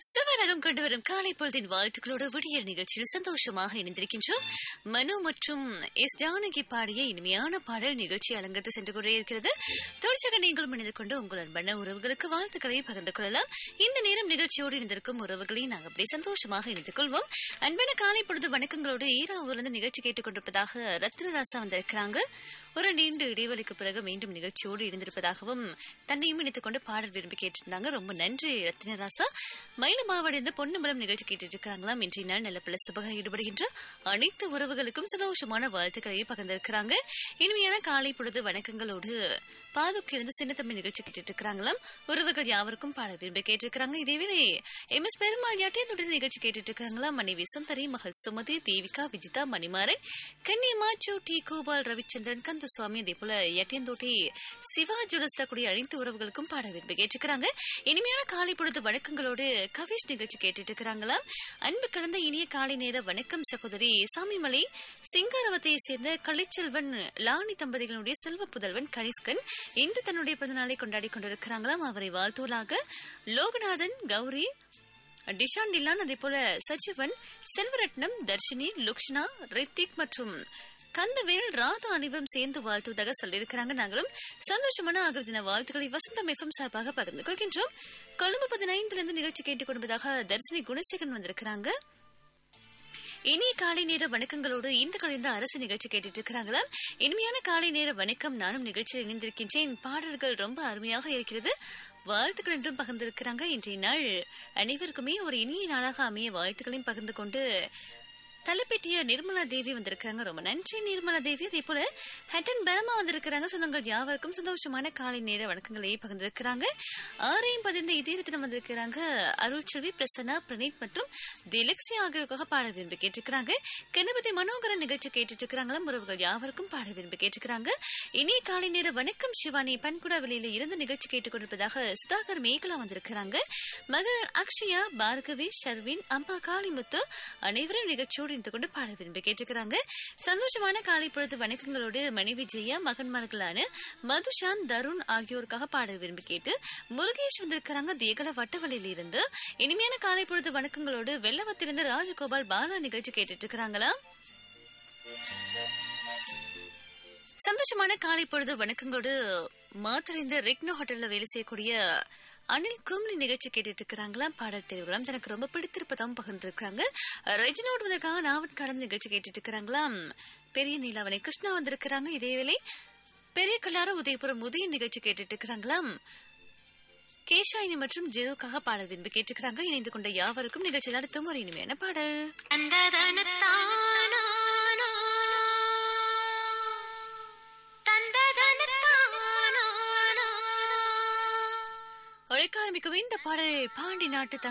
சிவரகம் கொண்டு வரும் காலை பொழுதின் வாழ்த்துக்களோடு விடியல் நிகழ்ச்சியில் சந்தோஷமாக இணைந்திருக்கின்றோம். மனு மற்றும் எஸ் ஜானகி பாடிய இனிமையான பாடல் நிகழ்ச்சி அலங்கத்து சென்று கொண்டே இருக்கிறது. தொடர்ச்சியாக நீங்களும் இணைந்து கொண்டு உங்கள் அன்பான உறவுகளுக்கு வாழ்த்துக்களை பகிர்ந்து கொள்ளலாம். இந்த நேரம் நிகழ்ச்சியோடு இணைந்திருக்கும் உறவுகளை நாங்கள் அப்படியே சந்தோஷமாக இணைத்துக் கொள்வோம். அன்பான காலை பொழுது வணக்கங்களோடு ஈராவிலிருந்து நிகழ்ச்சி கேட்டுக் கொண்டிருப்பதாக ரத்னராசா வந்திருக்கிறாங்க. ஒரு நீண்ட இடைவெளிக்கு பிறகு மீண்டும் நிகழ்ச்சியோடு இணைந்திருப்பதாகவும் தன்னையும் இணைத்துக் கொண்டு பாடல் விரும்பி கேட்டிருந்தாங்க. ரொம்ப நன்றி ரத்னராசா. மயிலமாவடைந்து பொன்னம்பலம் நிகழ்ச்சி கேட்டுட்டு இருக்காங்களாம். இன்றைய நாள் நல்ல பல சுபகம் ஈடுபடுகின்ற அனைத்து உறவுகளுக்கும் சந்தோஷமான வாழ்த்துக்களை பகிர்ந்திருக்கிறாங்க. இனிமையான காலை பொழுது வணக்கங்களோடு பாதுக்கிழந்து சின்னத்தம்பி நிகழ்ச்சி கேட்டுட்டு இருக்கிறாங்களாம். உறவுகள் யாவருக்கும் பாடல் விரும்பி கேட்டிருக்கிறாங்க. இதேவேளை எம்.எஸ். பெருமாள் யாட்டையந்தோட நிகழ்ச்சி கேட்டுட்டு இருக்காங்களாம். மனைவி சுந்தரி, மகள் சுமதி, தேவிகா, விஜிதா, மணிமாறன், கன்னியம்மா, சோட்டி, கோபால், ரவிச்சந்திரன், கந்தசுவாமி, அதே போல யாட்டையந்தோட்டி சிவா ஜுவல்ஸ்ல கூடிய அனைத்து உறவுகளுக்கும் பாடல் விரும்பி கேட்டிருக்கிறாங்க. இனிமையான காலை பொழுது வணக்கங்களோடு கவிஷ் நிகழ்ச்சி கேட்டுட்டு இருக்கிறாங்களாம். அன்பு கலந்த இனிய காலை நேர வணக்கம் சகோதரி சாமிமலை சிங்காரவத்தை சேர்ந்த கலைச்செல்வன் லானி தம்பதிகளுடைய செல்வ புதல்வன் கனிஷ்கன் இன்று தன்னுடைய பிறந்தநாளை கொண்டாடி கொண்டிருக்கிறாங்களாம். அவரை வாழ்த்துவலாக லோகநாதன், கௌரி, டிஷான் டில்லான், அதே போல சச்சிவன், செல்வரட்னம், தர்ஷினி, லுக்ஷ்னா, ரித்திக் மற்றும் கந்தவேல், ராதா அனைவரும் சேர்ந்து வாழ்த்துவதாக சொல்லியிருக்கிறாங்க. நாங்களும் சந்தோஷமான ஆகிற வாழ்த்துக்களை வசந்தம் எஃப்எம் சார்பாக பகிர்ந்து கொள்கின்றோம். கொழும்பு 15 நிகழ்ச்சி கேட்டுக் கொள்வதாக தர்ஷினி குணசேகரன் வந்திருக்கிறாங்க. இனிய காலை நேர வணக்கங்களோடு இந்த கலைந்த அரசு நிகழ்ச்சி கேட்டுட்டு இருக்கிறாங்களா. இனிமையான காலை நேர வணக்கம். நானும் நிகழ்ச்சியில் இணைந்திருக்கின்றேன். பாடல்கள் ரொம்ப அருமையாக இருக்கிறது. வாழ்த்துக்கள் என்றும் பகிர்ந்திருக்கிறாங்க. இன்றைய நாள் அனைவருக்குமே ஒரு இனிய நாளாக அமைய வாழ்த்துக்களையும் பகிர்ந்து கொண்டு தலைப்பெட்டிய நிர்மலா தேவி வந்திருக்கிறாங்க. ரொம்ப நன்றி நிர்மலா தேவி. அதே போல ஹட்டன் பெரமா வந்திருக்கிறாங்க. சொந்தங்கள் யாவருக்கும் சந்தோஷமான காலை நேர வணக்கங்களை பகிர்ந்திருக்கிறாங்க. 6:15 இதே தினம் வந்திருக்கிறாங்க. அருள்செல்வி, பிரசன்னா, பிரணீத் மற்றும் திலக்ஸி ஆகியோருக்காக பாடல் விரும்பி கேட்டிருக்கிறாங்க. கணபதி மனோகரன் நிகழ்ச்சி கேட்டுட்டு இருக்கிறாங்களா. உறவுகள் யாவருக்கும் பாடல் விரும்பி கேட்டிருக்கிறாங்க. இனிய காலை நேர வணக்கம் சிவானி பன்குடா வெளியில இருந்து நிகழ்ச்சி கேட்டுக் கொண்டிருப்பதாக சுதாகர் மேகலா வந்திருக்கிறாங்க. மகள் அக்ஷயா, பார்கவி, ஷர்வின், அம்மா காளிமுத்து அனைவரும் நிகழ்ச்சியோடு இருந்து கொண்டு பாடல் விரும்பி கேட்டிருக்கிறாங்க. சந்தோஷமான காலை பொழுது வணக்கங்களோடு மனைவி ஜெயா, மகன்மார்களான மதுஷான், தருண் ஆகியோருக்காக பாடல் விரும்பி கேட்டு முருகேஷ் வந்திருக்கிறாங்க. தேகல வட்டவழியில இருந்து இனிமையான காலை பொழுது வணக்கங்களோடு வெள்ளவத்திலிருந்து ராஜகோபால், பாலா நிகழ்ச்சி கேட்டுட்டு இருக்கிறாங்களா. சந்தோஷமான காலை பொழுது வணக்கங்களோடு மாத்திரைந்த ரெக்னோ ஹோட்டல்ல வேலை செய்யக்கூடிய அனில் கும்லி நிகழ்ச்சி கேட்டுட்டு இருக்கிறாங்களா. பாடல் தெரிவுகளாம் தனக்கு ரொம்ப பிடித்திருப்பதாகவும் பகிர்ந்துருக்காங்க. ரெஜினோட் வந்திருக்காங்க. நாவட் கடந்த நிகழ்ச்சி கேட்டுட்டு இருக்கிறாங்களாம். பெரிய நீலாவணி கிருஷ்ணா வந்திருக்கிறாங்க. இதேவேளை பெரிய கல்லார உதயபுரம் உதய நிகழ்ச்சி கேட்டுட்டு இருக்கிறாங்களாம். கேஷாயினி மற்றும் ஜெருக்காக பாடல் விரும்பி கேட்டுக்கிறாங்க. இணைந்து கொண்ட யாவருக்கும் நிகழ்ச்சியில் அடுத்தும் ஒரு இனிமையான பாடல். ஒழிக்க ஆரம்பிக்கும் இந்த பாடல் பாண்டி நாட்டு